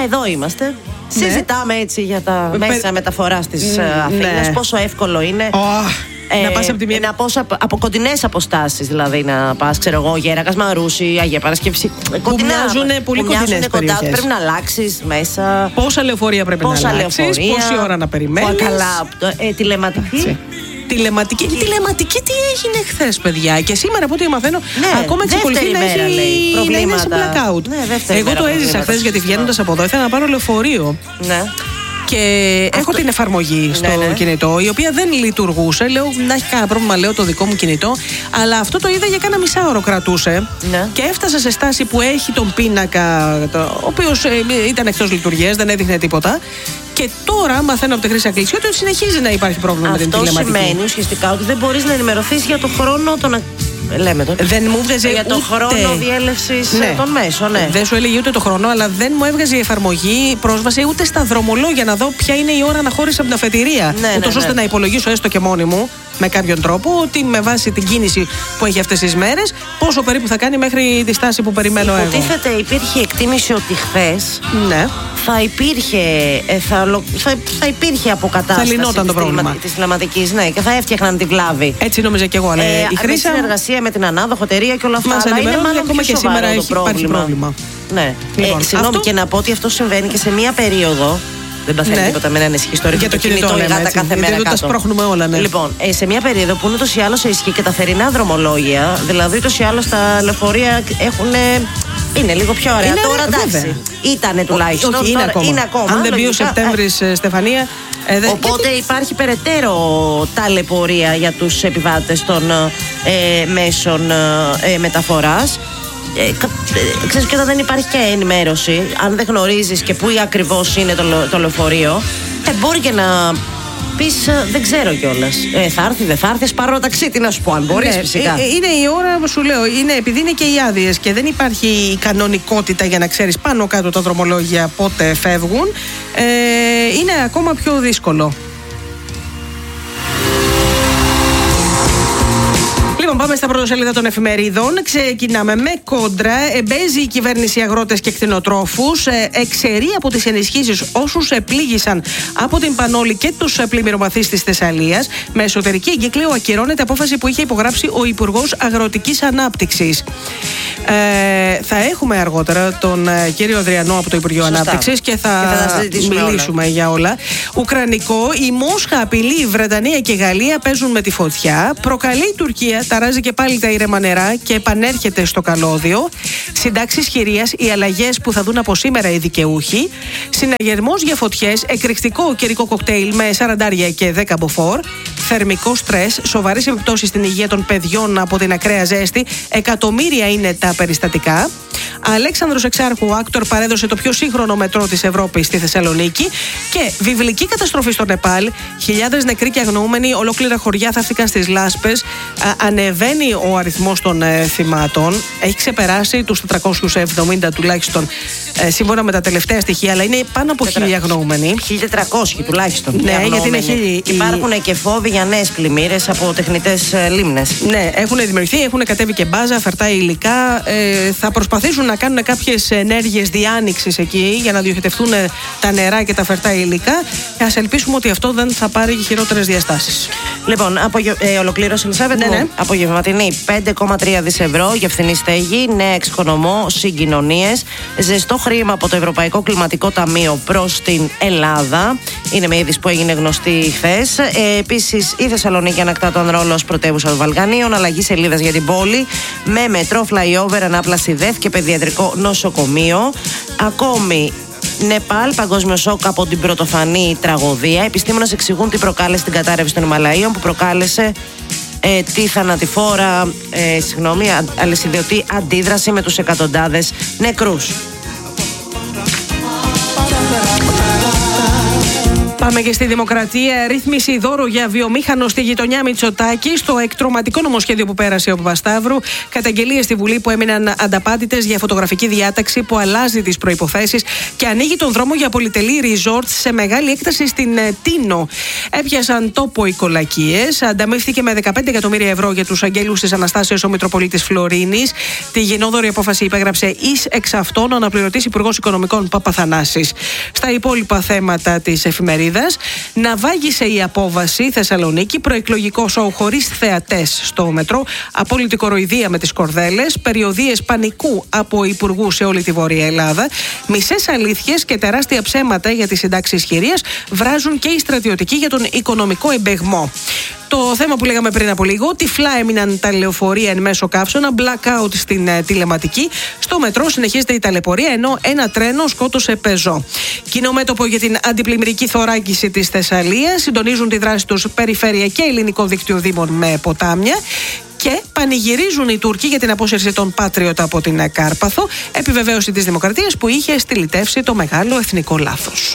εδώ είμαστε. Συζητάμε έτσι για τα μέσα μεταφοράς της Αθήνας. Πόσο εύκολο είναι. Να πας να πας από κοντινές αποστάσεις, δηλαδή να πας, ξέρω εγώ, Γέρακας, Μαρούσι, Αγία Παρασκευή. Που μοιάζουν πολύ κοντινές περιοχές. Πρέπει να αλλάξεις μέσα. Πόσα λεωφορεία πρέπει να αλλάξεις, πόση ώρα να περιμένεις. Καλά, τηλεματική. Τηλεματική. Η τηλεματική τι έγινε χθες, παιδιά? Και σήμερα από ό,τι μαθαίνω, ακόμα εξακολουθεί να είναι σε blackout. Εγώ το έζησα χθες, γιατί βγαίνοντας από εδώ ήθελα να πάρω λεωφορείο. Ναι. Και έχω την εφαρμογή στο κινητό, η οποία δεν λειτουργούσε. Λέω να έχει κανένα πρόβλημα, λέω, το δικό μου κινητό. Αλλά αυτό το είδα για κάνα μισάωρο κρατούσε. Και έφτασα σε στάση που έχει τον πίνακα, ο οποίος ήταν εκτός λειτουργίας, δεν έδειχνε τίποτα. Και τώρα μαθαίνω από τη Χρύσα Κλεισιώτη ότι συνεχίζει να υπάρχει πρόβλημα με την τηλεματική. Αυτό σημαίνει ουσιαστικά ότι δεν μπορείς να ενημερωθείς για το χρόνο των. Λέμε τότε. Δεν μου έβγαζε για το χρόνο διέλευσης των μέσων. Δεν σου έλεγε ούτε το χρόνο, αλλά δεν μου έβγαζε η εφαρμογή πρόσβαση ούτε στα δρομολόγια να δω ποια είναι η ώρα αναχώρηση από την αφετηρία. Ούτως ώστε να υπολογίσω έστω και μόνη μου με κάποιον τρόπο ότι με βάση την κίνηση που έχει αυτές τις μέρες, πόσο περίπου θα κάνει μέχρι τη στάση που περιμένω εγώ. Υποτίθεται υπήρχε εκτίμηση ότι χθες θα υπήρχε αποκατάσταση της τηλεματικής, και θα έφτιαχναν τη βλάβη. Έτσι νόμιζα κι εγώ. Η συνεργασία με την ανάδοχο εταιρεία και όλα αυτά. Μας ενημερώνουν ακόμα και σήμερα υπάρχει πρόβλημα. Ναι. Συγγνώμη, και να πω ότι αυτό συμβαίνει και σε μία περίοδο. Δεν παθαίνει τίποτα με έναν ισχυστόριο για το κινητό γάτα κάθε μέρα κάτω. Τα σπρώχνουμε όλα, Λοιπόν, σε μια περίοδο που ούτως ή άλλως ισχύει και τα θερινά δρομολόγια, δηλαδή ούτως ή άλλως τα λεωφορεία είναι λίγο πιο ωραία. Τώρα εντάξει. Ήτανε τουλάχιστον. Όχι, είναι ακόμα. Αν δεν μπει ο Σεπτέμβρης, Στεφανία. Οπότε υπάρχει περαιτέρω ταλαιπωρία για τους επιβάτες των μέσων μεταφοράς. Ξέρεις, και όταν δεν υπάρχει και ενημέρωση, αν δεν γνωρίζεις και πού ακριβώς είναι το λεωφορείο, μπορεί και να πεις δεν ξέρω κιόλας. Θα έρθει, δεν θα έρθει, πάρω ένα ταξί, τι να σου πω, αν μπορείς φυσικά. Είναι η ώρα που σου λέω, επειδή είναι και οι άδειες και δεν υπάρχει η κανονικότητα για να ξέρεις πάνω κάτω τα δρομολόγια πότε φεύγουν, είναι ακόμα πιο δύσκολο. Λοιπόν, πάμε στα πρωτοσέλιδα των εφημερίδων. Ξεκινάμε με κόντρα. Εμπέζει η κυβέρνηση αγρότες και κτηνοτρόφους. Εξαιρεί από τις ενισχύσεις όσους επλήγησαν από την Πανόλη και τους πλημμυρομαθείς της Θεσσαλίας. Με εσωτερική εγκύκλιο ακυρώνεται απόφαση που είχε υπογράψει ο Υπουργός Αγροτικής Ανάπτυξης. Θα έχουμε αργότερα τον κύριο Αδριανό από το Υπουργείο Ανάπτυξης και θα μιλήσουμε για όλα. Ουκρανικό, η Μόσχα απειλεί, η Βρετανία και η Γαλλία παίζουν με τη φωτιά. Προκαλεί η Τουρκία, ταράζει και πάλι τα ήρεμα νερά και επανέρχεται στο καλώδιο. Συντάξεις χειρίας, οι αλλαγές που θα δουν από σήμερα οι δικαιούχοι. Συναγερμός για φωτιές, εκρηκτικό καιρικό κοκτέιλ με 40 και 10 μποφόρ. Θερμικό στρες, σοβαρές επιπτώσεις στην υγεία των παιδιών από την ακραία ζέστη. Εκατομμύρια είναι τα περιστατικά. Αλέξανδρος Εξάρχου, άκτορ, παρέδωσε το πιο σύγχρονο μετρό της Ευρώπης στη Θεσσαλονίκη. Και βιβλική καταστροφή στο Νεπάλ. Χιλιάδες νεκροί και αγνοούμενοι, ολόκληρα χωριά θαύτηκαν στις λάσπες. Ανεβαίνει ο αριθμός των θυμάτων. Έχει ξεπεράσει τους 470 τουλάχιστον, σύμφωνα με τα τελευταία στοιχεία, αλλά είναι πάνω από 1.000 αγνοούμενοι. 1.300 τουλάχιστον. Ναι, γιατί είναι 1.000. Υπάρχουν και φόβοι για νέες πλημμύρες από τεχνητές λίμνες. Ναι, έχουν δημιουργηθεί, έχουν κατέβει και μπάζα, φερτά υλικά. Θα προσπαθήσουν να κάνουν κάποιες ενέργειες διάνοιξης εκεί για να διοχετευτούν τα νερά και τα φερτά υλικά. Ας ελπίσουμε ότι αυτό δεν θα πάρει χειρότερες διαστάσεις. Λοιπόν, ολοκλήρωσε η Ελισάβετ. Ναι. Απογευματινή 5,3 δις ευρώ για φθηνή στέγη, νέα εξοικονομώ, συγκοινωνίες, ζεστό χρήμα από το Ευρωπαϊκό Κλιματικό Ταμείο προς την Ελλάδα. Είναι με είδηση που έγινε γνωστή χθες. Επίσης, η Θεσσαλονίκη ανακτά τον ρόλο ως πρωτεύουσα των Βαλκανίων, αλλαγή σελίδας για την πόλη, με μετρό, flyover, ανάπλαση ΔΕΘ και παιδιατρικό νοσοκομείο. Ακόμη, Νεπάλ, παγκόσμιο σοκ από την πρωτοφανή τραγωδία. Επιστήμονες εξηγούν τι προκάλεσε την κατάρρευση των Ιμαλαίων, που προκάλεσε τη θανατηφόρα, αλυσιδιωτή αντίδραση με τους εκατοντάδες νεκρούς. Πάμε και στη Δημοκρατία. Ρύθμιση δώρο για βιομήχανο στη γειτονιά Μητσοτάκη. Στο εκτρωματικό νομοσχέδιο που πέρασε ο Παπασταύρου. Καταγγελίες στη Βουλή που έμειναν ανταπάτητες για φωτογραφική διάταξη που αλλάζει τις προϋποθέσεις και ανοίγει τον δρόμο για πολυτελή resort σε μεγάλη έκταση στην Τίνο. Έπιασαν τόπο οι κολακίες. Ανταμείφθηκε με 15 εκατομμύρια ευρώ για τους αγγέλους της Αναστάσεως ο Μητροπολίτης Φλωρίνης. Τη γενναιόδορη απόφαση υπέγραψε εις εξ αυτών ο αναπληρωτής Υπουργός Οικονομικών Παπαθανάσης. Στα υπόλοιπα θέματα της εφημερίδας. Ναυάγησε η απόβαση Θεσσαλονίκη, προεκλογικό σοου χωρίς θεατές στο μετρό, απόλυτη κοροϊδία με τις κορδέλες, περιοδίες πανικού από υπουργούς σε όλη τη Βόρεια Ελλάδα, μισές αλήθειες και τεράστια ψέματα για τις συντάξεις χειρίας βράζουν και οι στρατιωτικοί για τον οικονομικό εμπεγμό. Το θέμα που λέγαμε πριν από λίγο, τυφλά έμειναν τα λεωφορεία εν μέσω καύσωνα, blackout στην τηλεματική. Στο μετρό συνεχίζεται η ταλαιπωρία, ενώ ένα τρένο σκότωσε πεζό. Κοινό μέτωπο για την αντιπλημμυρική θωράκιση της Θεσσαλίας. Συντονίζουν τη δράση τους περιφέρεια και ελληνικό δίκτυο δήμων με ποτάμια. Και πανηγυρίζουν οι Τούρκοι για την απόσυρση των Patriot από την Κάρπαθο. Επιβεβαίωση της Δημοκρατίας που είχε στυλιτεύσει το μεγάλο εθνικό λάθος.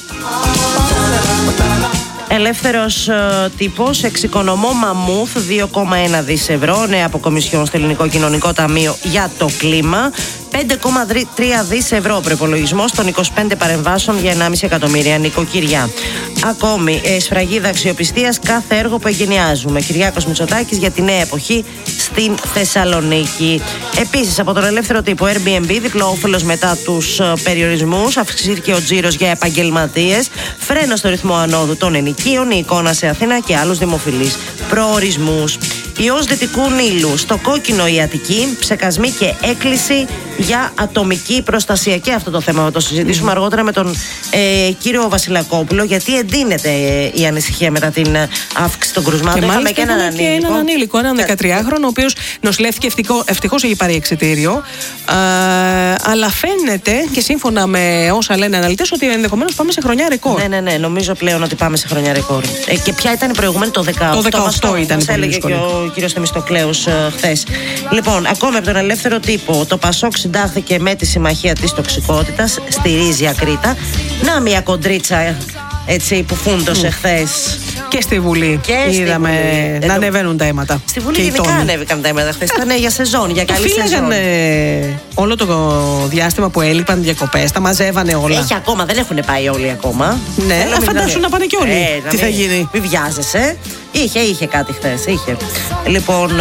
Ελεύθερος τύπος, εξοικονομώ μαμούθ 2,1 δις ευρώ, νέα από Κομισιόν στο Ελληνικό Κοινωνικό Ταμείο για το κλίμα. 5,3 δις ευρώ προϋπολογισμός των 25 παρεμβάσεων για 1,5 εκατομμύρια νοικοκυριά. Ακόμη, σφραγίδα αξιοπιστίας κάθε έργο που εγκαινιάζουμε. Κυριάκος Μητσοτάκης για τη νέα εποχή στην Θεσσαλονίκη. Επίσης, από τον ελεύθερο τύπο Airbnb, διπλό όφελος μετά τους περιορισμούς, αυξήθηκε ο τζίρος για επαγγελματίες, φρένο στο ρυθμό ανόδου των ενοικίων, η εικόνα σε Αθήνα και άλλους δημοφιλείς προορισμούς. Ιός Δυτικού Νείλου, στο κόκκινο η Αττική, ψεκασμοί και έκκληση για ατομική προστασία. Και αυτό το θέμα θα το συζητήσουμε αργότερα με τον κύριο Βασιλακόπουλο, γιατί εντείνεται η ανησυχία μετά την αύξηση των κρουσμάτων. Και μάλιστα είχαμε και έναν ανήλικο, έναν 13χρονο, ο οποίος νοσηλεύτηκε, ευτυχώς έχει πάρει εξιτήριο. Αλλά φαίνεται και σύμφωνα με όσα λένε αναλυτές ότι ενδεχομένως πάμε σε χρονιά ρεκόρ. Ναι, νομίζω πλέον ότι πάμε σε χρονιά ρεκόρ. Και ποια ήταν η προηγούμενη, το 18 ήταν. Έλεγε και ο κύριος Θεμιστοκλέους χθες. Λοιπόν, ακόμη από τον ελεύθερο τύπο, το Πασόκ συντάχθηκε με τη συμμαχία της τοξικότητας, στηρίζει ακρίτα. Να μια κοντρίτσα έτσι που φούντωσε χθες. Και στη Βουλή είδαμε να ανεβαίνουν τα αίματα. Στη Βουλή γενικά ανέβηκαν τα αίματα χθες. Ήταν για σεζόν, για καλή σεζόν. Όλο το διάστημα που έλειπαν διακοπές, τα μαζεύανε όλα. Έχει ακόμα, δεν έχουν πάει όλοι ακόμα. Ναι, φαντάσου να πάνε κι όλοι. Τι θα γίνει. Μην βιάζεσαι. Είχε κάτι χθες. Λοιπόν,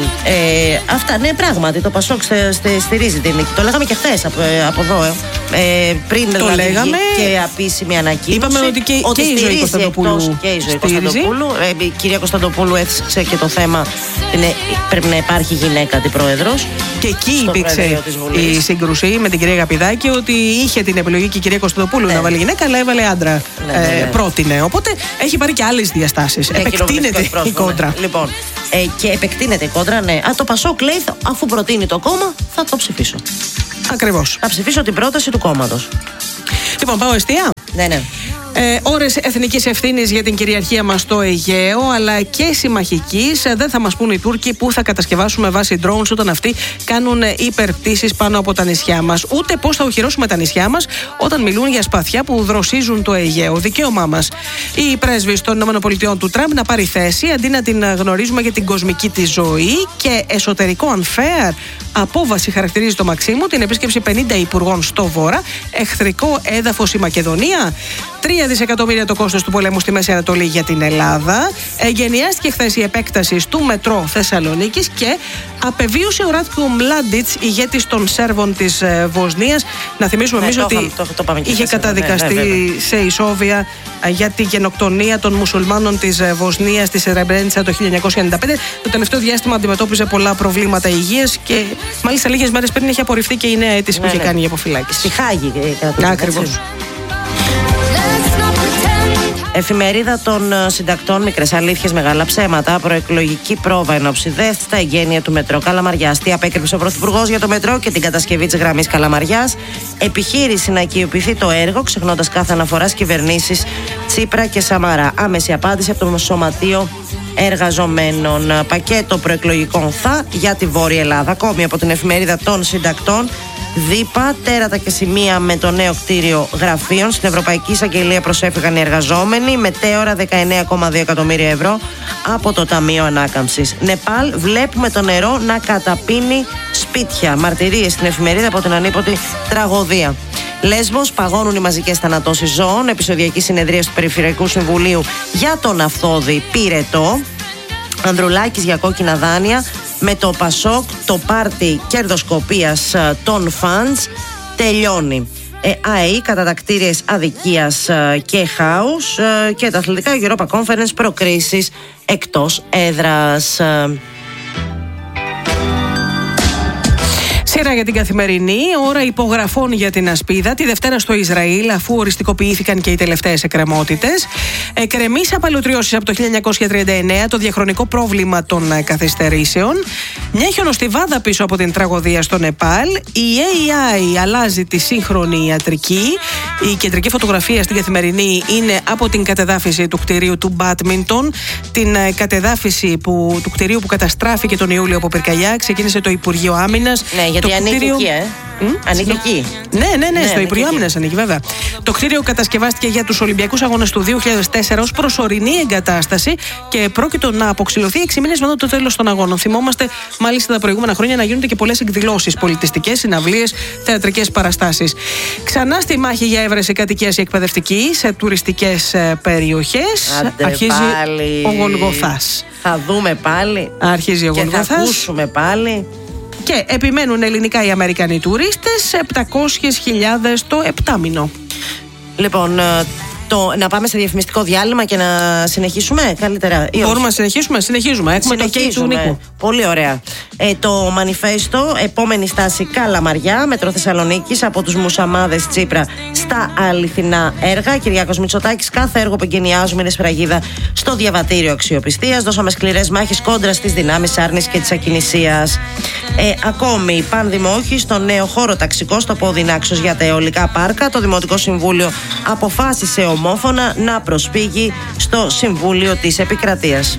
αυτά, ναι, πράγματι το Πασόκ στηρίζει την νίκη. Το λέγαμε και χθες από εδώ. Πριν το λέγαμε και επίσημη ανακοίνωση. Είπαμε ότι και η ζωή Κωνσταντοπούλου. Και η ζωή Κωνσταντοπούλου. Η κυρία Κωνσταντοπούλου έθιξε και το θέμα. Πρέπει να υπάρχει γυναίκα αντιπρόεδρος. Και εκεί υπήρξε η σύγκρουση με την κυρία Γαπηδάκη, ότι είχε την επιλογή και η κυρία Κωνσταντοπούλου να βάλει γυναίκα, αλλά έβαλε άντρα. Πρότεινε. Οπότε έχει πάρει και άλλες διαστάσεις. Επεκτείνεται η κόντρα. Λοιπόν, και επεκτείνεται η κόντρα, ναι. Το Πασόκ λέει, αφού προτείνει το κόμμα, θα το ψηφίσω. Ακριβώς. Θα ψηφίσω την πρόταση του κόμματος. Λοιπόν, πάω εστία. Ναι. Ώρες εθνικής ευθύνης για την κυριαρχία μας στο Αιγαίο, αλλά και συμμαχικής. Δεν θα μας πούν οι Τούρκοι που θα κατασκευάσουμε βάση drones όταν αυτοί κάνουν υπερπτήσεις πάνω από τα νησιά μας. Ούτε πώς θα οχυρώσουμε τα νησιά μας όταν μιλούν για σπαθιά που δροσίζουν το Αιγαίο. Δικαίωμά μας. Η πρέσβης των ΗΠΑ του Τραμπ να πάρει θέση αντί να την γνωρίζουμε για την κοσμική της ζωή. Και εσωτερικό unfair. Απόβαση χαρακτηρίζει το Μαξίμου την επίσκεψη 50 υπουργών στο Βόρα. Εχθρικό έδαφος η Μακεδονία. 3 δισεκατομμύρια το κόστος του πολέμου στη Μέση Ανατολή για την Ελλάδα. Εγκαινιάστηκε χθες η επέκταση του μετρό Θεσσαλονίκης και απεβίωσε ο Ράτκο Μλάντιτς, ηγέτης των Σέρβων της Βοσνίας. Να θυμίσουμε εμείς ότι είχε καταδικαστεί σε ισόβια για τη γενοκτονία των μουσουλμάνων της Βοσνίας στη Σερεμπρένιτσα το 1995. Το τελευταίο διάστημα αντιμετώπιζε πολλά προβλήματα υγείας και μάλιστα λίγες μέρες πριν είχε απορριφθεί και η νέα αίτηση που είχε κάνει για αποφυλάκηση. Στη Χάγη, ακριβώς. Εφημερίδα των συντακτών, μικρές αλήθειες, μεγάλα ψέματα. Προεκλογική πρόβα εν ώψη ΔΕΘ στα εγγένεια του μετρό Καλαμαριάς. Τι απέκρυψε ο Πρωθυπουργός για το μετρό και την κατασκευή της γραμμής Καλαμαριάς. Επιχείρηση να οικειοποιηθεί το έργο, ξεχνώντας κάθε αναφορά στις κυβερνήσεις Τσίπρα και Σαμαρά. Άμεση απάντηση από το Σωματείο Εργαζομένων. Πακέτο προεκλογικών για τη Βόρεια Ελλάδα. Ακόμη από την εφημερίδα των συντακτών. ΔΥΠΑ, τέρατα και σημεία με το νέο κτίριο γραφείων. Στην Ευρωπαϊκή Εισαγγελία προσέφυγαν οι εργαζόμενοι. Μετέωρα 19,2 εκατομμύρια ευρώ από το Ταμείο Ανάκαμψης. Νεπάλ, βλέπουμε το νερό να καταπίνει σπίτια. Μαρτυρίες στην εφημερίδα από την ανίποτη τραγωδία. Λέσβος, παγώνουν οι μαζικές θανατώσεις ζώων. Επεισοδιακή συνεδρία του Περιφερειακού Συμβουλίου για τον Αυθώδη Πυρετό. Ανδρουλάκης για κόκκινα δάνεια. Με το Πασόκ, το πάρτι κερδοσκοπίας των φαντς τελειώνει. ΑΕΗ, κατατακτήριες αδικίας και χάους. Και τα αθλητικά Europa Conference, προκρίσεις εκτός έδρας. Σειρά για την καθημερινή, ώρα υπογραφών για την ασπίδα. Τη Δευτέρα στο Ισραήλ, αφού οριστικοποιήθηκαν και οι τελευταίες εκκρεμότητες. Εκκρεμείς απαλωτριώσεις από το 1939, το διαχρονικό πρόβλημα των καθυστερήσεων. Μια χιονοστιβάδα πίσω από την τραγωδία στο Νεπάλ. Η AI αλλάζει τη σύγχρονη ιατρική. Η κεντρική φωτογραφία στην καθημερινή είναι από την κατεδάφιση του κτηρίου του Μπάντμιντον. Την κατεδάφιση του κτηρίου που καταστράφηκε τον Ιούλιο από πυρκαγιά. Ξεκίνησε το Υπουργείο Άμυνας. Ναι, γιατί ανήκει εκεί, ανήκει εκεί. Ναι, στο Υπουργείο Άμυνας ανήκει, βέβαια. Το κτίριο κατασκευάστηκε για τους Ολυμπιακούς Αγώνες του 2004 ως προσωρινή εγκατάσταση και πρόκειτο να αποξηλωθεί 6 μήνες μετά το τέλος των αγώνων. Θυμόμαστε μάλιστα τα προηγούμενα χρόνια να γίνονται και πολλές εκδηλώσεις, πολιτιστικές, συναυλίες, θεατρικές παραστάσεις. Ξανά στη μάχη για έβρεση κατοικίας εκπαιδευτική σε τουριστικές περιοχές. Αρχίζει ο Γολγοθάς. Θα δούμε πάλι. Αρχίζει ο Γολγοθάς. Και θα ακούσουμε πάλι. Και επιμένουν ελληνικά οι Αμερικανοί τουρίστες, 700.000 το επτάμηνο. Λοιπόν, να πάμε σε διαφημιστικό διάλειμμα και να συνεχίσουμε καλύτερα. Μπορούμε να συνεχίζουμε. Έχουμε το κέι του Νίκου. Πολύ ωραία. Το μανιφέστο, επόμενη στάση Καλαμαριά, Μέτρο Θεσσαλονίκης, από τους Μουσαμάδες Τσίπρα στα αληθινά έργα. Κυριάκος Μητσοτάκης, κάθε έργο που εγκαινιάζουμε είναι σφραγίδα στο διαβατήριο αξιοπιστίας. Δώσαμε σκληρές μάχες κόντρα στις δυνάμεις άρνησης και της ακινησίας. Ακόμη, πανδημόχη στο νέο χώρο ταξικό στο Πόδι Νάξος για τα αιωλικά πάρκα. Το Δημοτικό Συμβούλιο αποφάσισε ομόφωνα να προσφύγει στο Συμβούλιο της Επικρατείας.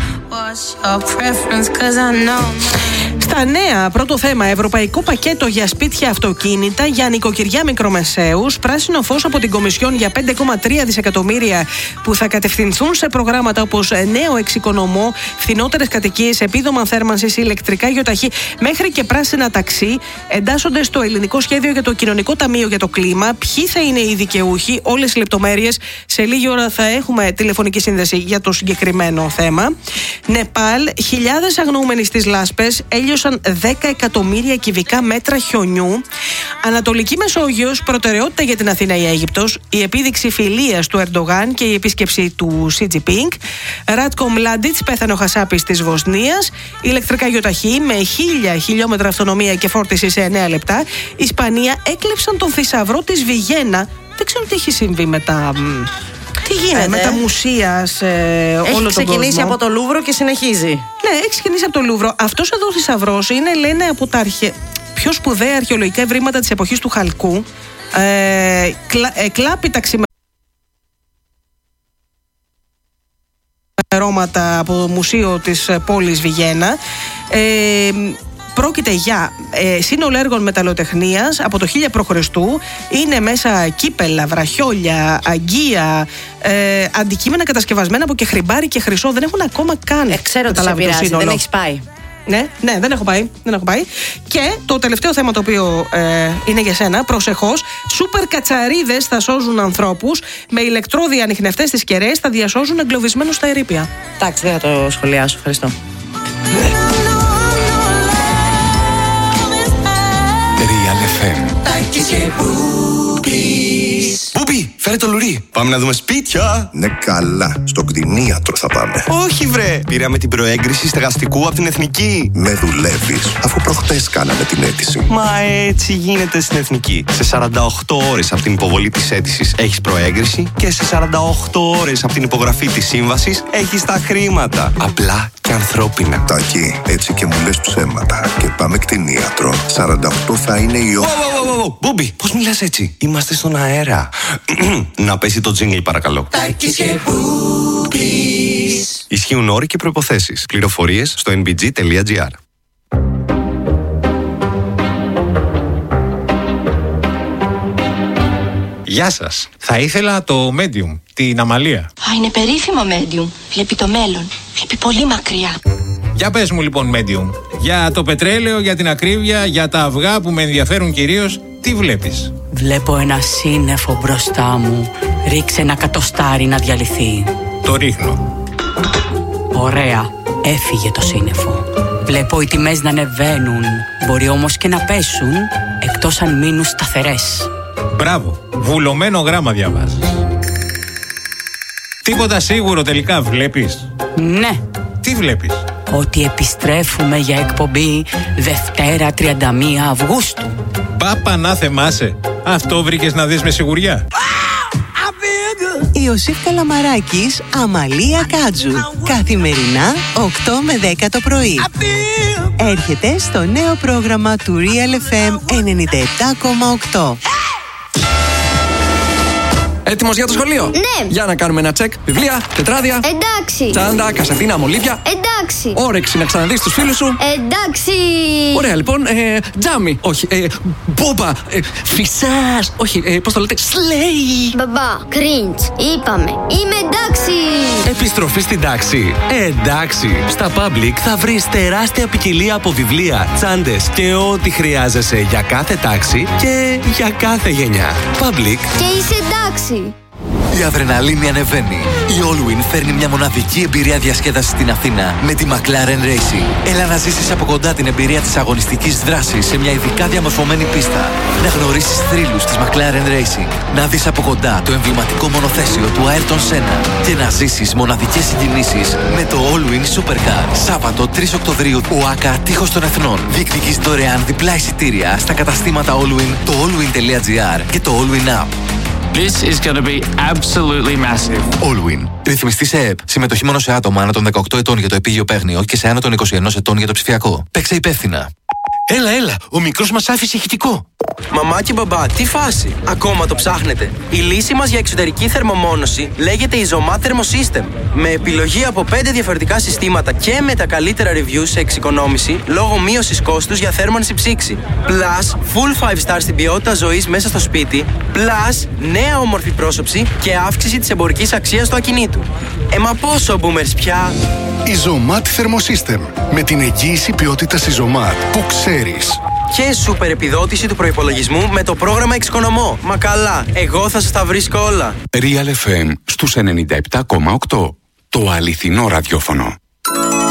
Στα νέα, πρώτο θέμα, ευρωπαϊκό πακέτο για σπίτια, αυτοκίνητα για νοικοκυριά μικρομεσαίους. Πράσινο φως από την Κομισιόν για 5,3 δισεκατομμύρια που θα κατευθυνθούν σε προγράμματα όπως νέο εξοικονομώ, φθηνότερες κατοικίες, επίδομα θέρμανσης, ηλεκτρικά γιοταχή μέχρι και πράσινα ταξί. Εντάσσονται στο ελληνικό σχέδιο για το Κοινωνικό Ταμείο για το Κλίμα. Ποιοι θα είναι οι δικαιούχοι, όλες οι λεπτομέρειες. Σε λίγη ώρα θα έχουμε τηλεφωνική σύνδεση για το συγκεκριμένο θέμα. Νεπάλ, χιλιάδες αγνοούμενοι στις λάσπες έλειωσαν 10 εκατομμύρια κυβικά μέτρα χιονιού. Ανατολική Μεσόγειος, προτεραιότητα για την Αθήνα η Αίγυπτος, η επίδειξη φιλίας του Ερντογάν και η επίσκεψη του Σι Τζινπίνγκ. Ράτκο Μλάντιτς, πέθανε ο Χασάπης της Βοσνίας. Ηλεκτρικά γιοταχή με 1000 χιλιόμετρα αυτονομία και φόρτιση σε 9 λεπτά. Ισπανία, έκλεψαν τον θησαυρό της Βιγένα. Δεν ξέρω τι έχει συμβεί με τα... Τι γίνεται, με τα μουσεία σε όλο τον κόσμο. Έχει ξεκινήσει από το Λούβρο και συνεχίζει. Ναι, έχει ξεκινήσει από το Λούβρο. Αυτός εδώ ο θησαυρός είναι, λένε, από τα πιο σπουδαία αρχαιολογικά ευρήματα της εποχής του Χαλκού. Κλάπει τα ξημερώματα από το μουσείο της πόλης Βιγένα. Πρόκειται για σύνολο έργων μεταλλοτεχνίας από το 1000 π.Χ. Είναι μέσα κύπελα, βραχιόλια, αγκία, αντικείμενα κατασκευασμένα από και χρυμπάρι και χρυσό. Δεν έχουν ακόμα καν καταλάβει το σύνολο. Δεν έχεις πάει. Ναι, δεν έχω πάει. Και το τελευταίο θέμα το οποίο είναι για σένα, προσεχώς, σούπερ κατσαρίδες θα σώζουν ανθρώπους. Με ηλεκτρόδια ανιχνευτές στις κεραίες θα διασώζουν εγκλωβισμένους στα ερείπια. Εντάξει, δεν θα το σχολιάσω. Ευχαριστώ. Μπούμπι, φέρε το λουρί. Πάμε να δούμε σπίτια. Ναι, καλά. Στον κτηνίατρο θα πάμε. Όχι, βρε. Πήραμε την προέγκριση στεγαστικού από την Εθνική. Με δουλεύεις, αφού προχτές κάναμε την αίτηση. Μα έτσι γίνεται στην Εθνική. Σε 48 ώρες από την υποβολή της αίτησης έχεις προέγκριση και σε 48 ώρες από την υπογραφή της σύμβασης έχεις τα χρήματα. Απλά και ανθρώπινα. Τάκη, έτσι και μου λες ψέματα. Και πάμε κτηνίατρο. 48 θα είναι η ώρα. Μπούμπι, πώς μιλάς έτσι? Είμαστε στον αέρα. Να πέσει το τζίνγκλ, παρακαλώ. Τάκης και Μπούμπις. Ισχύουν όροι και προϋποθέσεις. Πληροφορίες στο nbg.gr. Γεια σας. Θα ήθελα το Medium, την Αμαλία. Α, είναι περίφημο Medium. Βλέπει το μέλλον. Βλέπει πολύ μακριά. Για πες μου λοιπόν Medium, για το πετρέλαιο, για την ακρίβεια, για τα αυγά που με ενδιαφέρουν κυρίως, τι βλέπεις? Βλέπω ένα σύννεφο μπροστά μου. Ρίξε ένα κατοστάρι να διαλυθεί. Το ρίχνω. Ωραία, έφυγε το σύννεφο. Βλέπω οι τιμές να ανεβαίνουν. Μπορεί όμως και να πέσουν, εκτός αν μείνουν σταθερές. Μπράβο, βουλωμένο γράμμα διαβάζεις. Τίποτα σίγουρο τελικά βλέπεις? Ναι. Τι βλέπεις? Ότι επιστρέφουμε για εκπομπή Δευτέρα 31 Αυγούστου. Πάπα να θεμάσαι. Αυτό βρήκες να δεις με σιγουριά? Ιωσήφ Καλαμαράκης, Αμαλία Κάτζου. Καθημερινά 8 με 10 το πρωί. Έρχεται στο νέο πρόγραμμα του Real FM 97,8. Έτοιμος για το σχολείο? Ναι. Για να κάνουμε ένα τσεκ. Βιβλία, τετράδια. Εντάξει. Τσάντα, κασετίνα, μολύβια. Εντάξει. Όρεξη να ξαναδείς τους φίλους σου. Εντάξει. Ωραία, λοιπόν. Τζάμι. Όχι. Μπόμπα. Φυσάς. Όχι. Πώς το λέτε? Σλέι. Μπαμπά, κριντς. Είπαμε. Είμαι εντάξει. Επιστροφή στην τάξη. Εντάξει. Στα Public θα βρεις τεράστια ποικιλία από βιβλία, τσάντες και ό,τι χρειάζεσαι για κάθε τάξη και για κάθε γενιά. Public. Και είσαι εντάξει. Η αδρεναλίνη ανεβαίνει. Η Allwyn φέρνει μια μοναδική εμπειρία διασκέδασης στην Αθήνα με τη McLaren Racing. Έλα να ζήσεις από κοντά την εμπειρία της αγωνιστικής δράσης σε μια ειδικά διαμορφωμένη πίστα. Να γνωρίσεις θρύλους της McLaren Racing. Να δεις από κοντά το εμβληματικό μονοθέσιο του Ayrton Senna. Και να ζήσεις μοναδικές συγκινήσεις με το Allwyn Supercar. Σάββατο 3 Οκτωβρίου, ΟΑΚΑ Τείχος των Εθνών. Διεκδικείς δωρεάν διπλά εισιτήρια στα καταστήματα Allwyn, το allwyn.gr και το Allwyn App. This is going to be absolutely massive. Allwyn. Ρυθμιστή σε ΕΕΠ. Συμμετοχή μόνο σε άτομα άνω των 18 ετών για το επίγειο παίγνιο και σε άνω των 21 ετών για το ψηφιακό. Παίξε υπεύθυνα. Έλα, ο μικρός μας άφησε ηχητικό. Μαμά και μπαμπά, τι φάση! Ακόμα το ψάχνετε? Η λύση μας για εξωτερική θερμομόνωση λέγεται Isomat Thermosystem. Με επιλογή από 5 διαφορετικά συστήματα και με τα καλύτερα reviews σε εξοικονόμηση λόγω μείωσης κόστους για θέρμανση ψήξη. Plus, full 5 stars στην ποιότητα ζωής μέσα στο σπίτι. Plus, νέα όμορφη πρόσωψη και αύξηση της εμπορικής αξίας του ακινήτου. Μα πόσο boomers πια! Isomat Thermosystem. Με την εγγύηση ποιότητας Isomat που ξέρεις. Και σούπερ επιδότηση του προϋπολογισμού με το πρόγραμμα Εξοικονομώ. Μα καλά, εγώ θα σας τα βρίσκω όλα. Real FM στους 97,8. Το αληθινό ραδιόφωνο.